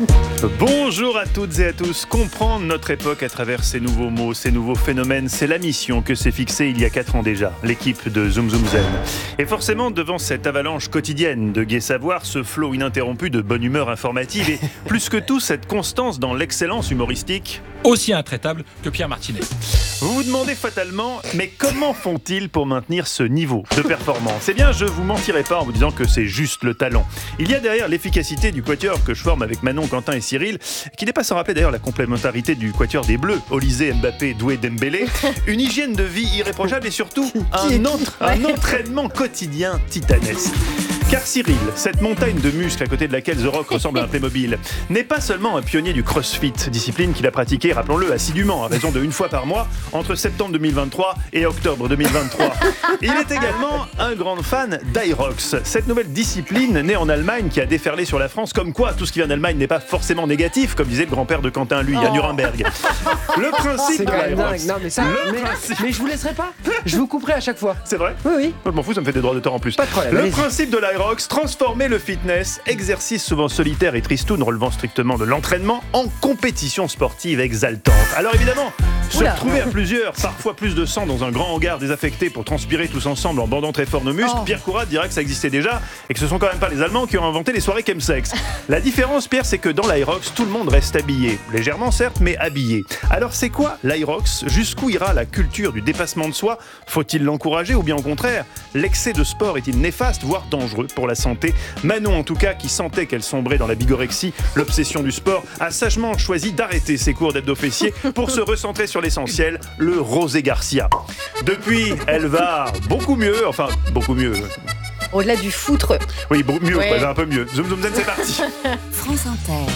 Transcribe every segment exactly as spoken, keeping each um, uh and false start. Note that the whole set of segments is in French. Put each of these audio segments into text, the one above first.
Bonjour à toutes et à tous. Comprendre notre époque à travers ces nouveaux mots, ces nouveaux phénomènes, c'est la mission que s'est fixée il y a quatre ans déjà, l'équipe de Zoom Zoom Zen. Et forcément, devant cette avalanche quotidienne de gai savoir, ce flot ininterrompu de bonne humeur informative et plus que tout cette constance dans l'excellence humoristique, aussi intraitable que Pierre Martinet. Vous vous demandez fatalement, mais comment font-ils pour maintenir ce niveau de performance ? Eh bien, je vous mentirai pas en vous disant que c'est juste le talent. Il y a derrière l'efficacité du quatuor que je forme avec Manon, Quentin et Cyril, qui n'est pas sans rappeler d'ailleurs la complémentarité du quatuor des Bleus, Olysée, Mbappé, Doué, Dembélé, une hygiène de vie irréprochable et surtout un, entre, un entraînement quotidien titanesque. Car Cyril, cette montagne de muscles à côté de laquelle The Rock ressemble à un Playmobil, n'est pas seulement un pionnier du crossfit, discipline qu'il a pratiquée, rappelons-le, assidûment, à raison de une fois par mois, entre septembre deux mille vingt-trois et octobre deux mille vingt-trois. Il est également un grand fan d'Aerox, cette nouvelle discipline née en Allemagne qui a déferlé sur la France, comme quoi tout ce qui vient d'Allemagne n'est pas forcément négatif, comme disait le grand-père de Quentin, lui, oh. à Nuremberg. Le principe c'est de l'Aerox... Non, mais, ça, mais, principe... mais je vous laisserai pas, je vous couperai à chaque fois. C'est vrai ? Oui, oui. Je m'en fous, ça me fait des droits d'auteur en plus. Pas de problème. Le allez-y. principe de l'Aerox, transformer le fitness, exercice souvent solitaire et tristoun relevant strictement de l'entraînement, en compétition sportive exaltante. Alors évidemment, se Oula. retrouver à plusieurs, parfois plus de cent dans un grand hangar désaffecté pour transpirer tous ensemble en bandant très fort nos muscles, oh. Pierre Courade dira que ça existait déjà et que ce sont quand même pas les Allemands qui ont inventé les soirées chemsex. La différence, Pierre, c'est que dans l'Aerox, tout le monde reste habillé. Légèrement certes, mais habillé. Alors c'est quoi l'Aerox ? Jusqu'où ira la culture du dépassement de soi ? Faut-il l'encourager ou bien au contraire, l'excès de sport est-il néfaste, voire dangereux pour la santé ? Manon, en tout cas, qui sentait qu'elle sombrait dans la bigorexie, l'obsession du sport, a sagement choisi d'arrêter ses cours d'hebdo fessier pour se recentrer sur l'essentiel, le Rosé Garcia. Depuis, elle va beaucoup mieux, enfin, beaucoup mieux. Au-delà du foutre. Oui, bon, mieux, ouais. ouais, un peu mieux. Zoom Zoom Zen, c'est parti. France Inter.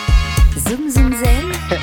Zoom Zoom Zen.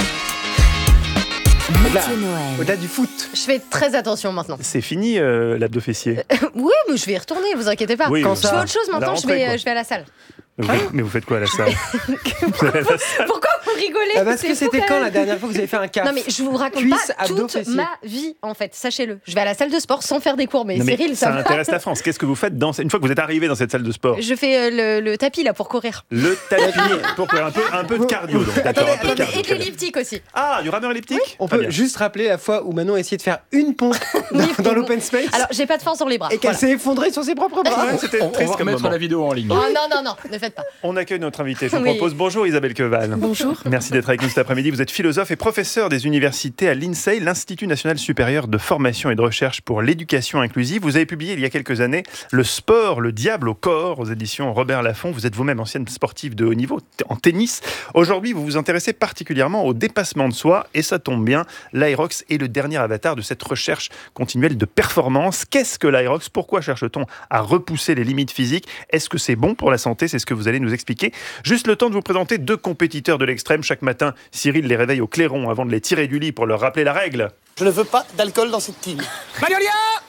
Au-delà, Noël. au-delà du foot. Je fais très attention maintenant. C'est fini euh, l'abdo fessier. Oui, mais je vais y retourner, vous inquiétez pas. Oui, Quand euh, je fais autre chose à la maintenant, je rentrée, vais, quoi. euh, je vais à la salle. Mais vous, faites, mais vous faites quoi à la salle Vous allez à la salle Pourquoi vous rigolez? Ah, parce C'est que fou, c'était quand quand même. la dernière fois que vous avez fait un caf? Non mais je vous raconte Cuisse, pas abdos, toute fessiers. ma vie en fait, sachez-le. Je vais à la salle de sport sans faire des cours, mais, Non, mais Cyril, ça ça va. intéresse la France. Qu'est-ce que vous faites dans, une fois que vous êtes arrivé dans cette salle de sport? Je fais euh, le, le tapis là pour courir. Le tapis pour faire un peu, un peu de cardio. Donc, d'accord, un peu de Et, cardio. et de l'elliptique aussi. Ah, du rameur elliptique. On Très peut bien. juste rappeler la fois où Manon a essayé de faire une pompe dans, dans l'open space Alors j'ai pas de force sur les bras. et qu'elle Voilà. s'est effondrée sur ses propres bras. Ouais, c'était On, on triste va comme remettre moment. la vidéo en ligne. Oh non, non, non, ne faites pas. On accueille notre invité. Je vous Oui. propose bonjour Isabelle Queval. Bonjour. Merci d'être avec nous cet après-midi. Vous êtes philosophe et professeur des universités à l'I N S E E, l'Institut national supérieur de formation et de recherche pour l'éducation inclusive. Vous avez publié il y a quelques années Le sport, le diable au corps aux éditions Robert Laffont. Vous êtes vous-même ancienne sportive de haut niveau en tennis. Aujourd'hui, vous vous intéressez particulièrement au dépassement de soi et ça tombe bien. L'Aerox est le dernier avatar de cette recherche continuelle de performance. Qu'est-ce que l'Aerox ? Pourquoi cherche-t-on à repousser les limites physiques ? Est-ce que c'est bon pour la santé ? C'est ce que vous allez nous expliquer. Juste le temps de vous présenter deux compétiteurs de l'extrême. Chaque matin, Cyril les réveille au clairon avant de les tirer du lit pour leur rappeler la règle. Je ne veux pas d'alcool dans cette team. Magnolia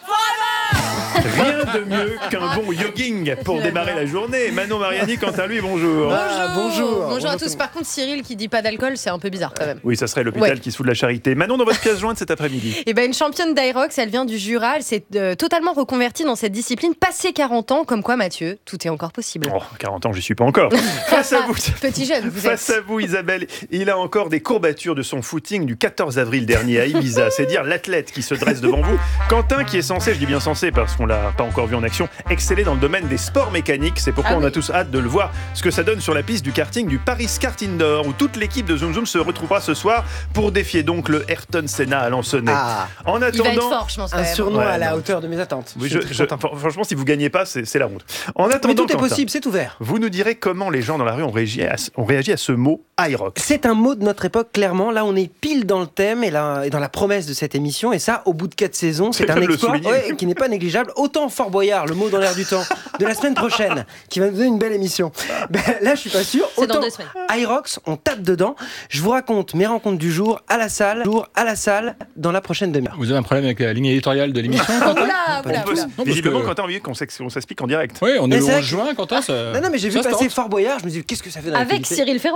Rien de mieux qu'un bon jogging pour démarrer la journée. Manon Mariani, quant à lui, bonjour. Ah, bonjour. Bonjour à tous. Par contre, Cyril qui dit pas d'alcool, c'est un peu bizarre quand même. Oui, ça serait l'hôpital Ouais. qui se fout de la charité. Manon, dans votre pièce jointe cet après-midi. Et ben une championne d'Aerox, elle vient du Jura, elle s'est euh, totalement reconvertie dans cette discipline, passé quarante ans, comme quoi Mathieu, tout est encore possible. Oh, quarante ans, je suis pas encore. Face à vous. Petit jeune, vous Face êtes. à vous, Isabelle, il a encore des courbatures de son footing du quatorze avril dernier à Ibiza. C'est dire l'athlète qui se dresse devant vous. Quentin, qui est censé, je dis bien censé parce qu'on l'a pas encore vu en action, exceller dans le domaine des sports mécaniques. C'est pourquoi Ah on oui. a tous hâte de le voir, ce que ça donne sur la piste du karting du Paris Kart Indoor, où toute l'équipe de Zoom Zoom se retrouvera ce soir pour défier donc le Ayrton Senna à Lansonnais. Ah, En Il va être attendant... fort, je pense. quand un même. surnom Ouais, à la non. hauteur de mes attentes. Oui, Je je- suis je- content. fr- franchement, si vous gagnez pas, c'est c'est la honte. En Mais attendant, tout est Quentin, possible, c'est ouvert. vous nous direz comment les gens dans la rue ont réagi à, ce- ont réagi à ce mot Aerox. C'est un mot de notre époque, clairement. Là, on est pile dans le thème et, là, et dans la promesse de cette émission. Et ça, au bout de quatre saisons, c'est C'est un bien de le exploit souligner. ouais, qui n'est pas négligeable. Autant Fort Boyard, le mot dans l'air du temps, de la semaine prochaine, qui va nous donner une belle émission. Ben, là, je suis pas sûr. C'est dans Autant deux semaines. Aerox, on tape dedans. Je vous raconte mes rencontres du jour à la salle, jour à la salle, dans la prochaine demi-heure. Vous avez un problème avec la ligne éditoriale de l'émission, Oula, Quentin oula, On peut- oula. Non, parce Visiblement, que- Quentin a envie qu'on s'ex- qu'on s'explique en direct. Oui, on est Mais le c'est vrai onze juin, Quentin. Ça, Non, non, mais j'ai vu ça se passer tente. Fort Boyard. Je me dis, qu'est-ce que ça fait dans Avec l'actualité Cyril Ferraud. Oui, nous,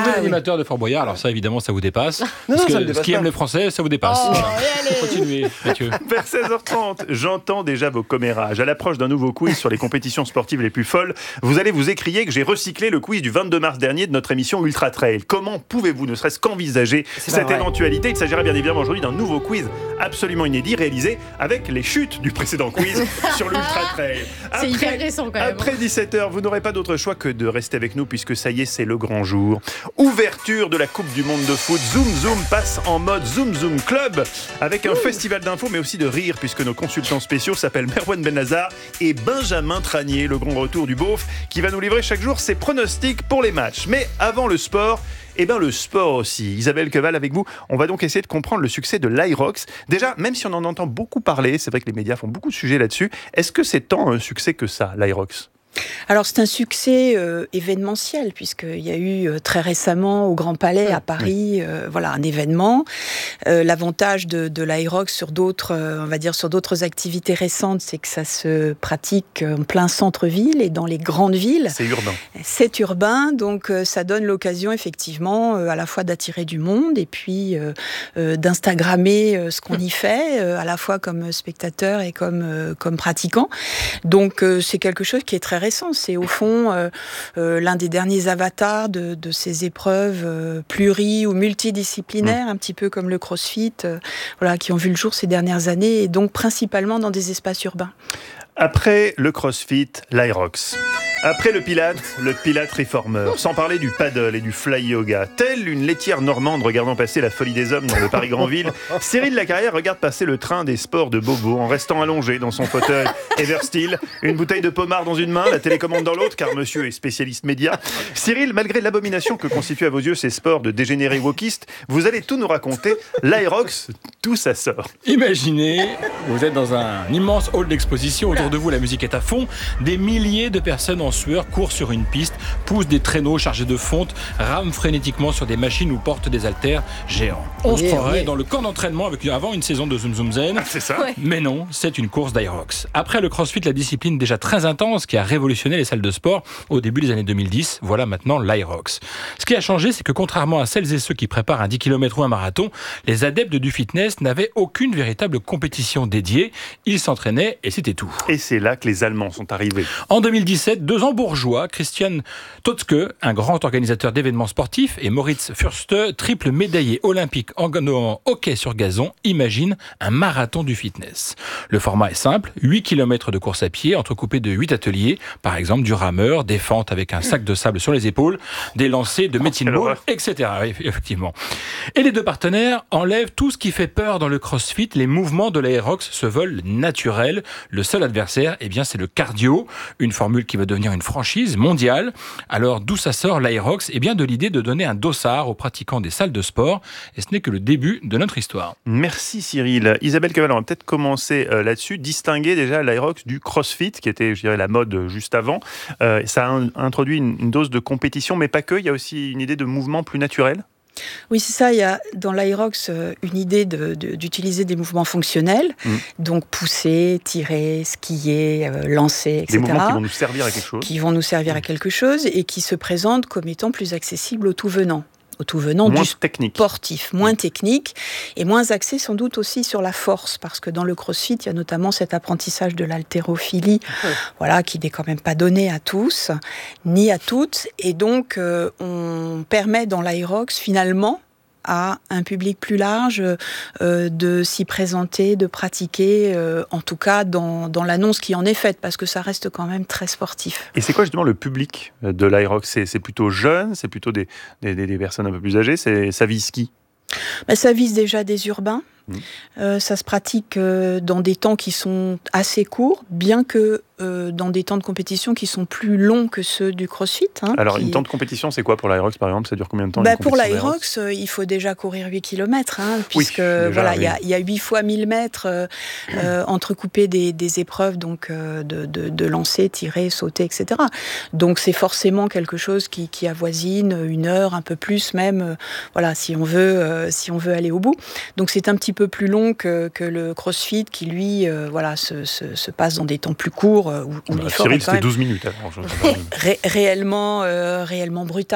Nouvel Ah, oui. animateur de Fort Boyard, alors ça évidemment ça vous dépasse. Non, Parce non, que ça me ce dépasse qui pas. aime les Français, ça vous dépasse. Oh, Voilà. et allez. Continuez, Mathieu. Vers seize heures trente, j'entends déjà vos commérages. À l'approche d'un nouveau quiz sur les compétitions sportives les plus folles, vous allez vous écrier que j'ai recyclé le quiz du vingt-deux mars dernier de notre émission Ultra Trail. Comment pouvez-vous ne serait-ce qu'envisager C'est pas cette vrai. éventualité? Il s'agira bien évidemment aujourd'hui d'un nouveau quiz absolument inédit réalisé avec les chutes du précédent quiz sur l'Ultra Trail. C'est hyper récent quand même. Après dix-sept heures, vous n'aurez pas d'autre choix que de rester avec nous puisque ça y est, c'est le grand jour. Ouverture de la Coupe du Monde de foot. Zoom Zoom passe en mode Zoom Zoom Club avec un festival d'infos mais aussi de rire puisque nos consultants spéciaux s'appellent Merwan Benazar et Benjamin Tranier, le grand retour du beauf qui va nous livrer chaque jour ses pronostics pour les matchs. Mais avant le sport, eh bien le sport aussi. Isabelle Queval avec vous, on va donc essayer de comprendre le succès de l'Irox. Déjà, même si on en entend beaucoup parler, c'est vrai que les médias font beaucoup de sujets là-dessus, est-ce que c'est tant un succès que ça, l'Irox ? Alors c'est un succès euh, événementiel puisqu'il y a eu euh, très récemment au Grand Palais à Paris, euh, voilà un événement. Euh, l'avantage de, de l'Irox sur d'autres, euh, on va dire sur d'autres activités récentes, c'est que ça se pratique en plein centre-ville et dans les grandes villes. C'est urbain. C'est urbain, donc euh, ça donne l'occasion effectivement euh, à la fois d'attirer du monde et puis euh, euh, d'instagrammer euh, ce qu'on y fait, euh, à la fois comme spectateur et comme euh, comme pratiquant. Donc euh, c'est quelque chose qui est très récent. C'est au fond euh, euh, l'un des derniers avatars de, de ces épreuves euh, pluri- ou multidisciplinaires, un petit peu comme le crossfit, euh, voilà, qui ont vu le jour ces dernières années et donc principalement dans des espaces urbains. Après le crossfit, l'Irox. Après le pilate, le pilate réformeur. Sans parler du paddle et du fly yoga. Telle une laitière normande regardant passer la folie des hommes dans le Paris Grandville, Cyril Lacarrière regarde passer le train des sports de Bobo en restant allongé dans son fauteuil Eversteel, une bouteille de pommard dans une main, la télécommande dans l'autre, car monsieur est spécialiste média. Cyril, malgré l'abomination que constituent à vos yeux ces sports de dégénérés wokistes, vous allez tout nous raconter. L'Irox, tout ça sort. Imaginez, vous êtes dans un immense hall d'exposition, autour de vous la musique est à fond, des milliers de personnes en sueur courent sur une piste, poussent des traîneaux chargés de fonte, rament frénétiquement sur des machines ou portent des haltères géants. On se Yeah, croirait yeah. dans le camp d'entraînement avec avant une saison de Zoom Zoom Zen. C'est ça ? Ouais. Mais non, c'est une course d'Irox. Après le crossfit, la discipline déjà très intense qui a révolutionné les salles de sport au début des années deux mille dix, voilà maintenant l'Irox. Ce qui a changé, c'est que contrairement à celles et ceux qui préparent un dix kilomètres ou un marathon, les adeptes du fitness n'avaient aucune véritable compétition dédiée. Ils s'entraînaient et c'était tout. Et c'est là que les Allemands sont arrivés. En deux mille dix-sept, deux hambourgeois, Christian Totzke, un grand organisateur d'événements sportifs, et Moritz Fürste, triple médaillé olympique en en hockey sur gazon, imaginent un marathon du fitness. Le format est simple, huit kilomètres de course à pied, entrecoupés de huit ateliers, par exemple du rameur, des fentes avec un sac de sable sur les épaules, des lancers de medicine quelle ball, horreur. et cetera. Oui, effectivement. Et les deux partenaires enlèvent tout ce qui fait peur dans le crossfit. Les mouvements de l'Aerox se veulent naturels. Le seul adversaire, eh bien, c'est le cardio, une formule qui va devenir une franchise mondiale. Alors, d'où ça sort l'Aerox? Eh bien, de l'idée de donner un dossard aux pratiquants des salles de sport. Et ce n'est que le début de notre histoire. Merci Cyril. Isabelle Queval, on va peut-être commencer euh, là-dessus. Distinguer déjà l'Aerox du CrossFit, qui était, je dirais, la mode euh, juste avant. Euh, ça a un- introduit une, une dose de compétition, mais pas que. Il y a aussi une idée de mouvement plus naturel. Oui, c'est ça. Il y a dans l'Aerox euh, une idée de, de- d'utiliser des mouvements fonctionnels, Mm. donc pousser, tirer, skier, euh, lancer, et Des cetera. mouvements qui vont nous servir à quelque chose. qui vont nous servir à quelque chose et qui se présentent comme étant plus accessibles aux tout-venants. Aux tout-venants Moins du technique. sportif, moins technique et moins axé sans doute aussi sur la force, parce que dans le crossfit, il y a notamment cet apprentissage de l'haltérophilie, voilà, qui n'est quand même pas donné à tous, ni à toutes, et donc euh, on permet dans l'Aerox finalement à un public plus large euh, de s'y présenter, de pratiquer, euh, en tout cas dans, dans l'annonce qui en est faite, parce que ça reste quand même très sportif. Et c'est quoi justement le public de l'Aerox? c'est, c'est plutôt jeune, c'est plutôt des, des, des personnes un peu plus âgées, c'est, ça vise qui? Ben, ça vise déjà des urbains. Mmh. Euh, ça se pratique euh, dans des temps qui sont assez courts, bien que euh, dans des temps de compétition qui sont plus longs que ceux du crossfit. Hein, Alors, qui... une temps de compétition, c'est quoi pour l'Aerox par exemple? Ça dure combien de temps? Bah, une pour compétition l'Aerox, euh, il faut déjà courir huit kilomètres, hein, Oui, puisque déjà, voilà, il oui. y a, il y a huit fois mille mètres euh, euh, entrecoupés des, des épreuves donc, euh, de, de, de lancer, tirer, sauter, et cetera. Donc c'est forcément quelque chose qui, qui avoisine une heure, un peu plus même, euh, voilà, si on veut, euh, si on veut aller au bout. Donc c'est un petit peu plus long que, que le crossfit qui, lui, euh, voilà, se, se, se passe dans des temps plus courts, euh, où, où Bah, l'effort Cyril, est quand c'était même douze minutes. Alors, je- ré- réellement, euh, réellement brutal.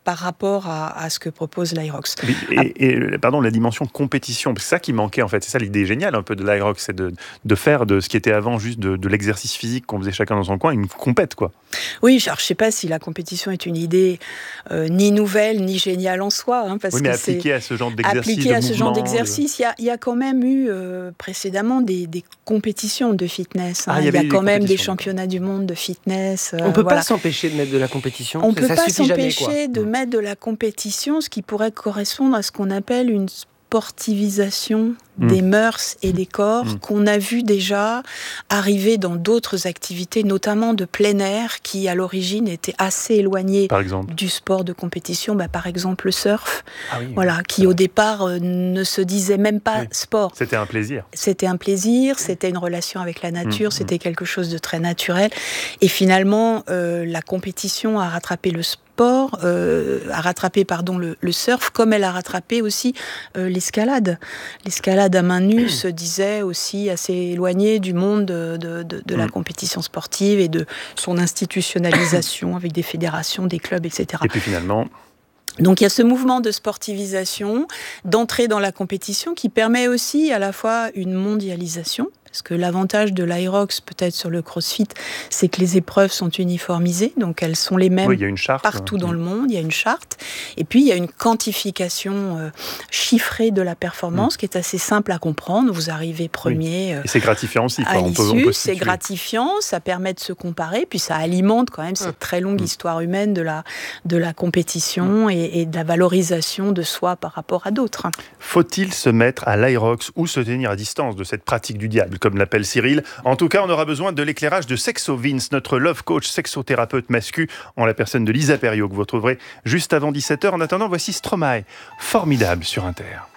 par rapport à, à ce que propose l'Aerox. Et, et, et pardon, la dimension compétition, c'est ça qui manquait en fait. C'est ça l'idée géniale un peu de l'Aerox, c'est de, de faire de ce qui était avant juste de, de l'exercice physique qu'on faisait chacun dans son coin, une compète quoi. Oui, alors, je ne sais pas si la compétition est une idée euh, ni nouvelle ni géniale en soi. Hein, parce oui, mais que appliquée c'est à ce genre d'exercice. Appliquée de à ce genre mouvement, d'exercice, il de... y, y a quand même eu euh, précédemment des, des compétitions de fitness. Hein. Ah, il y, il y a quand même des d'accord. championnats du monde de fitness. Euh, On ne peut voilà. pas s'empêcher de mettre de la compétition. On ne peut ça pas suffit jamais, s'empêcher quoi. de mettre de la compétition, ce qui pourrait correspondre à ce qu'on appelle une sportivisation mmh. des mœurs et des corps mmh. qu'on a vu déjà arriver dans d'autres activités, notamment de plein air, qui à l'origine étaient assez éloignées du sport de compétition. Bah, par exemple le surf, ah oui, voilà, oui. qui au départ euh, ne se disait même pas oui. sport. C'était un plaisir. C'était un plaisir, c'était une relation avec la nature, mmh. c'était quelque chose de très naturel. Et finalement, euh, la compétition a rattrapé le sport. Sport, euh, a rattrapé pardon, le, le surf, comme elle a rattrapé aussi euh, l'escalade. L'escalade à main nue se disait aussi assez éloignée du monde de, de, de, de la compétition sportive et de son institutionnalisation avec des fédérations, des clubs, et cetera. Et puis finalement... Donc il y a ce mouvement de sportivisation, d'entrée dans la compétition qui permet aussi à la fois une mondialisation, parce que l'avantage de l'Aerox, peut-être sur le CrossFit, c'est que les épreuves sont uniformisées, donc elles sont les mêmes oui, il y a une charte, partout hein. dans le monde, il y a une charte, et puis il y a une quantification euh, chiffrée de la performance mmh. qui est assez simple à comprendre. Vous arrivez premier oui. Et c'est gratifiant aussi, quoi. à on l'issue, peut, on peut c'est gratifiant, ça permet de se comparer, puis ça alimente quand même cette très longue mmh. histoire humaine de la, de la compétition mmh. et, et de la valorisation de soi par rapport à d'autres. Faut-il se mettre à l'Aerox ou se tenir à distance de cette pratique du diable, comme l'appelle Cyril? En tout cas, on aura besoin de l'éclairage de Sexo Vince, notre love coach sexothérapeute mascu, en la personne de Lisa Perriot, que vous retrouverez juste avant dix-sept heures. En attendant, voici Stromae, formidable sur Inter.